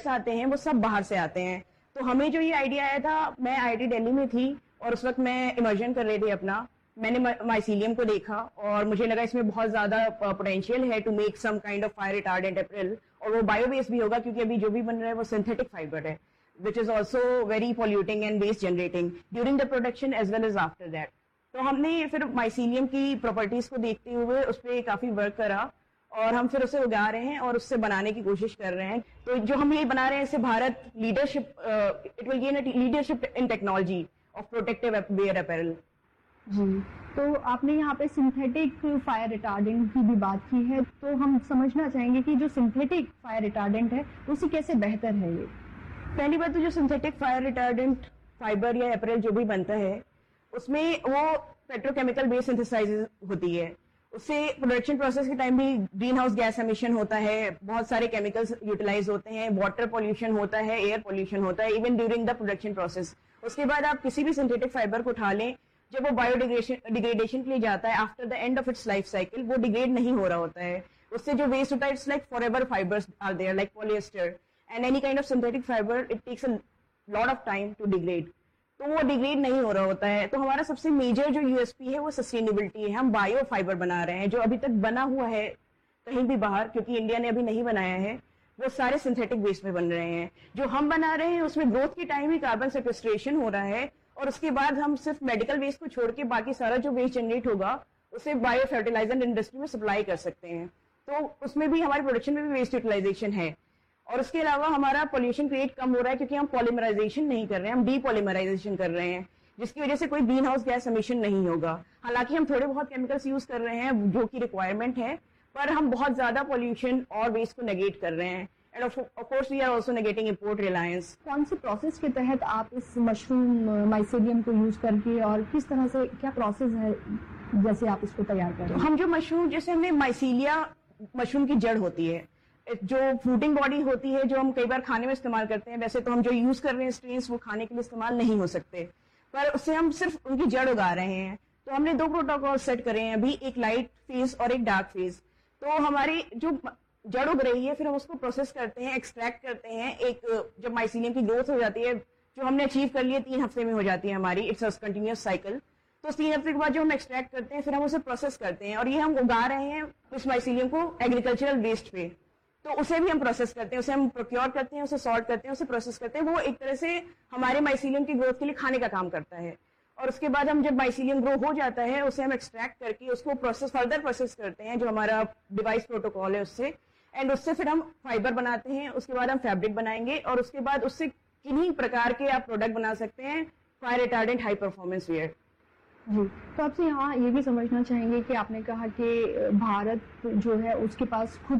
Products आते हैं वो सब बाहर से आते हैं। तो हमें जो ये आइडिया आया था, मैं आईआईटी दिल्ली में थी और उस वक्त मैं इमर्जन कर रही थी अपना। मैंने माइसीलियम को देखा और मुझे लगा इसमें बहुत ज्यादा पोटेंशियल है to make some kind of fire retardant apparel, और वो बायो बेस्ड भी होगा क्योंकि अभी जो भी बन रहा है वो सिंथेटिक फाइबर है, which is also very polluting and waste generating during the production as well as after that. तो हमने फिर माइसीलियम की प्रॉपर्टीज को देखते हुए उस पर काफी वर्क करा और हम फिर उसे उगा रहे हैं और उससे बनाने की कोशिश कर रहे हैं। तो जो हम ये बना रहे हैं इससे Bharat leadership, it will gain leadership in technology of protective where apparel. जी, तो आपने यहाँ पे सिंथेटिक फायर रिटार्डेंट की भी बात की है, तो हम समझना चाहेंगे कि जो सिंथेटिक फायर रिटार्डेंट है उससे कैसे बेहतर है ये। पहली बात तो जो सिंथेटिक फायर रिटार्डेंट फाइबर या अपैरल जो भी बनता है उसमें वो पेट्रोकेमिकल बेस्ड सिंथेसाइज होती है, उससे प्रोडक्शन प्रोसेस के टाइम भी ग्रीन हाउस गैस एमिशन होता है, बहुत सारे केमिकल्स यूटिलाइज होते हैं, वाटर पॉल्यूशन होता है, एयर पॉल्यूशन होता है even during the production process. उसके बाद आप किसी भी सिंथेटिक फाइबर को उठा लें, जब वो बायोडिग्रेडेशन के लिए जाता है after the end of its life cycle वो डिग्रेड नहीं हो रहा होता है, उससे जो वेस्ट होता है it's like forever fibres are there like polyester and any kind of synthetic fibre, it takes a lot of time to degrade, तो वो डिग्रेड नहीं हो रहा होता है। तो हमारा सबसे मेजर जो यूएसपी है वो सस्टेनेबिलिटी है। हम बायो फाइबर बना रहे हैं, जो अभी तक बना हुआ है कहीं भी बाहर, क्योंकि इंडिया ने अभी नहीं बनाया है, वो सारे सिंथेटिक वेस्ट में बन रहे हैं। जो हम बना रहे हैं उसमें ग्रोथ के टाइम ही कार्बन सेक्वेस्ट्रेशन हो रहा है और उसके बाद हम सिर्फ मेडिकल वेस्ट को छोड़ के बाकी सारा जो वेस्ट जनरेट होगा उसे बायो फर्टिलाइजर इंडस्ट्री में सप्लाई कर सकते हैं। तो उसमें भी हमारे प्रोडक्शन में भी वेस्ट यूटिलाइजेशन है। और उसके अलावा हमारा पोल्यूशन रेट कम हो रहा है क्योंकि हम पॉलीमराइजेशन नहीं कर रहे हैं, हम डीपॉलीमराइजेशन कर रहे हैं, जिसकी वजह से कोई ग्रीन हाउस गैस एमिशन नहीं होगा। हालांकि हम थोड़े बहुत केमिकल्स यूज कर रहे हैं जो की रिक्वायरमेंट है, पर हम बहुत ज्यादा पोल्यूशन और वेस्ट को नेगेट कर रहे हैं। End of course we are also negating import Reliance. कौन सी प्रोसेस के तहत आप इस मशरूम माइसेलियम को यूज करके, और किस तरह से, क्या प्रोसेस है जैसे आप इसको तैयार कर रहे हैं? हम जो मशरूम, जैसे हमें माइसीलिया मशरूम की जड़ होती है, जो फ्रूटिंग बॉडी होती है, जो हम कई बार खाने में इस्तेमाल करते हैं, वैसे तो हम जो यूज कर रहे हैं स्ट्रेन्स वो खाने के लिए इस्तेमाल नहीं हो सकते, पर उससे हम सिर्फ उनकी जड़ उगा रहे हैं। तो हमने दो प्रोटोकॉल सेट करे हैं अभी, एक लाइट फेज और एक डार्क फेज। तो हमारी जो जड़ उग रही है फिर हम उसको प्रोसेस करते हैं, एक्सट्रैक्ट करते हैं। एक जब माइसीलियम की ग्रोथ हो जाती है, जो हमने अचीव कर लिया 3 हफ्ते में हो जाती है हमारी, इट्स अ कंटिन्यूअस साइकिल। तो 3 हफ्ते के बाद जो हम एक्सट्रैक्ट करते हैं फिर हम उसे प्रोसेस करते हैं, और ये हम उगा रहे हैं उस माइसीलियम को एग्रीकल्चरल वेस्ट पे। तो उसे भी हम प्रोसेस करते हैं, उसे हम प्रोक्योर करते हैं, उसे सॉर्ट करते हैं, उसे प्रोसेस करते हैं। वो एक तरह से हमारे माइसीलियम की ग्रोथ के लिए खाने का काम करता है। और उसके बाद हम जब माइसीलियम ग्रो हो जाता है उसे हम एक्सट्रैक्ट करके उसको फर्दर प्रोसेस करते हैं, जो हमारा डिवाइस प्रोटोकॉल है उससे, एंड उससे फिर हम फाइबर बनाते हैं। उसके बाद हम फैब्रिक बनाएंगे और उसके बाद उससे किन्हीं प्रकार के आप प्रोडक्ट बना सकते हैं, fire retardant high performance where. जी, तो आपसे यहाँ ये भी समझना चाहेंगे कि आपने कहा कि भारत जो है उसके पास खुद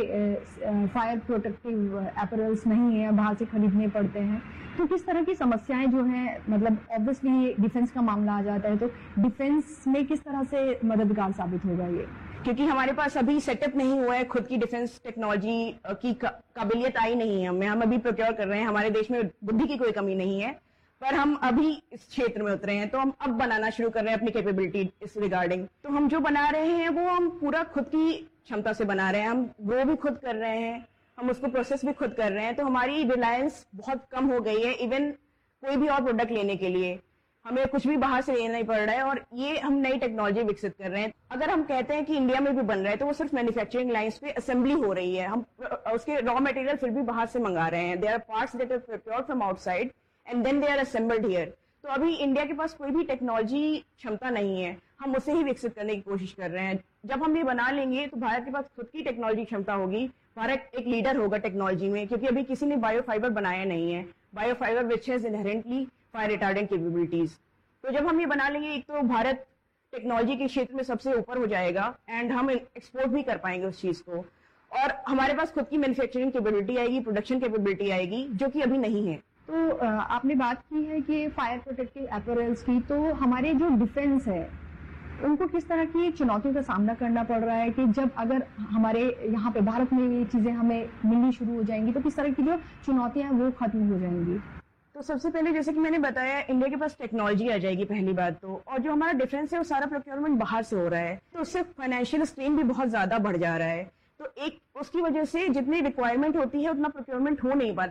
के फायर प्रोटेक्टिव अपैरल्स नहीं है, बाहर से खरीदने पड़ते हैं। तो किस तरह की समस्याएं जो हैं, मतलब ऑब्वियसली डिफेंस का मामला आ जाता है, तो डिफेंस में किस तरह से मददगार साबित होगा ये? क्योंकि हमारे पास अभी सेटअप नहीं हुआ है, खुद की डिफेंस टेक्नोलॉजी की काबिलियत आई नहीं है हमें, हम अभी प्रोक्योर कर रहे हैं। हमारे देश में बुद्धि की कोई कमी नहीं है, पर हम अभी इस क्षेत्र में उतरे हैं, तो हम अब बनाना शुरू कर रहे हैं अपनी कैपेबिलिटी इस रिगार्डिंग। तो हम जो बना रहे हैं वो हम पूरा खुद की क्षमता से बना रहे हैं, हम ग्रो भी खुद कर रहे हैं, हम उसको प्रोसेस भी खुद कर रहे हैं। तो हमारी रिलायंस बहुत कम हो गई है, इवन कोई भी और प्रोडक्ट लेने के लिए हमें कुछ भी बाहर से लेना नहीं पड़ रहा है, और ये हम नई टेक्नोलॉजी विकसित कर रहे हैं। अगर हम कहते हैं कि इंडिया में भी बन रहा है तो वो सिर्फ मैन्युफैक्चरिंग लाइंस पे असेंबली हो रही है, हम उसके रॉ मटेरियल फिर भी बाहर से मंगा रहे हैं। There are parts that are procured from outside and then they are assembled here. तो अभी इंडिया के पास कोई भी टेक्नोलॉजी क्षमता नहीं है, हम उसे ही विकसित करने की कोशिश कर रहे हैं। जब हम ये बना लेंगे तो भारत के पास खुद की टेक्नोलॉजी क्षमता होगी, भारत एक लीडर होगा टेक्नोलॉजी में, क्योंकि अभी किसी ने बायो फाइबर बनाया नहीं है, bio fibre which has inherently fire retardant capabilities. तो जब हम ये बना लेंगे, एक तो भारत टेक्नोलॉजी के क्षेत्र में सबसे ऊपर हो जाएगा एंड हम एक्सपोर्ट भी कर पाएंगे उस चीज को, और हमारे पास खुद की मैन्युफैक्चरिंग कैपेबिलिटी आएगी, प्रोडक्शन कैपेबिलिटी आएगी, जो कि अभी नहीं है। तो आपने बात की है कि फायर प्रोटेक्टिव अपैरल्स की, तो हमारे जो डिफेंस है उनको किस तरह की चुनौतियों का सामना करना पड़ रहा है कि जब अगर हमारे यहाँ पे भारत में ये चीजें हमें मिलनी शुरू हो जाएंगी तो किस तरह की जो चुनौतियां हैं वो खत्म हो जाएंगी? तो सबसे पहले जैसे कि मैंने बताया, इंडिया के पास टेक्नोलॉजी आ जाएगी पहली बात तो, और जो हमारा डिफेंस है वो सारा प्रोक्योरमेंट बाहर से हो रहा है, तो उससे फाइनेंशियल स्ट्रेन भी बहुत ज्यादा बढ़ जा रहा है। तो एक उसकी वजह से जितनी रिक्वायरमेंट होती है उतना प्रोक्योरमेंट हो नहीं पाता।